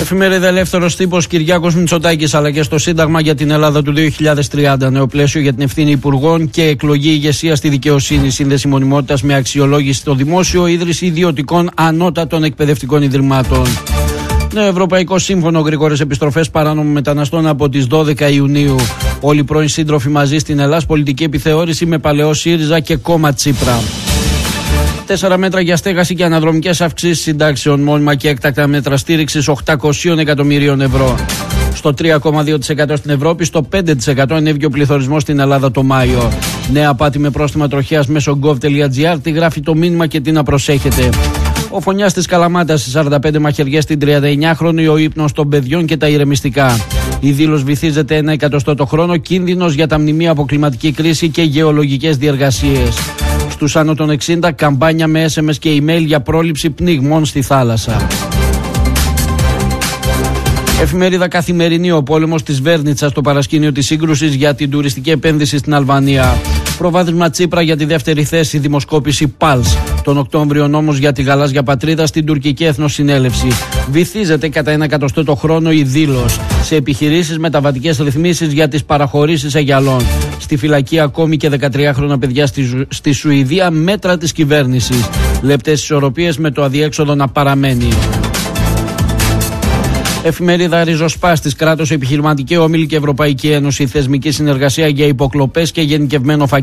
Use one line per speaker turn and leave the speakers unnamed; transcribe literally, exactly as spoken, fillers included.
Εφημερίδα Ελεύθερος Τύπος, Κυριάκος Μητσοτάκης, αλλά και στο Σύνταγμα για την Ελλάδα του δύο χιλιάδες τριάντα. Νέο πλαίσιο για την ευθύνη υπουργών και εκλογή ηγεσία στη δικαιοσύνη. Σύνδεση μονιμότητας με αξιολόγηση στο δημόσιο, ίδρυση ιδιωτικών ανώτατων εκπαιδευτικών ιδρυμάτων. Νέο Ευρωπαϊκό Σύμφωνο, γρήγορες επιστροφές παράνομων μεταναστών από τις δώδεκα Ιουνίου. Όλοι οι πρώην σύντροφοι μαζί στην Ελλάδα, πολιτική επιθεώρηση με παλαιό ΣΥΡΙΖΑ και κόμμα Τσίπρα. Τέσσερα μέτρα για στέγαση και αναδρομικές αυξήσεις συντάξεων, μόνιμα και έκτακτα μέτρα στήριξης οκτακόσια εκατομμυρίων ευρώ. Στο τρία κόμμα δύο τοις εκατό στην Ευρώπη, στο πέντε τοις εκατό ανέβηκε ο πληθωρισμός στην Ελλάδα το Μάιο. Νέα απάτη με πρόστιμα τροχέας μέσω gov.gr, τι γράφει το μήνυμα και τι να προσέχετε. Ο φωνιάς της Καλαμάτας στις σαράντα πέντε μαχαιριές στην τριανταεννιάχρονη, ο ύπνος των παιδιών και τα ηρεμιστικά. Η δήλωση βυθίζεται ένα εκατοστό το χρόνο, κίνδυνος για τα μνημεία από κλιματική κρίση και γεωλογικές διεργασίες. Στους άνω των εξήντα, καμπάνια με ες εμ ες και email για πρόληψη πνιγμών στη θάλασσα. Εφημερίδα Καθημερινή, ο πόλεμος της Βέρνιτσας στο παρασκήνιο της σύγκρουσης για την τουριστική επένδυση στην Αλβανία. Προβάδισμα Τσίπρα για τη δεύτερη θέση, δημοσκόπηση Πάλς. Τον Οκτώβριο νόμος για τη γαλάζια πατρίδα στην τουρκική εθνοσυνέλευση. Βυθίζεται κατά ένα εκατοστό το χρόνο η δήλωση. Σε επιχειρήσεις, μεταβατικές ρυθμίσεις για τις παραχωρήσεις αγιαλών. Στη φυλακή ακόμη και δεκατριάχρονα παιδιά στη, στη Σουηδία, μέτρα της κυβέρνησης. Λεπτές ισορροπίες με το αδιέξοδο να παραμένει. Εφημερίδα Ριζοσπάστης, κράτος, επιχειρηματική όμιλη και Ευρωπαϊκή Ένωση. Θεσμική συνεργασία για υποκλοπές και γενικευμένο φακέλο.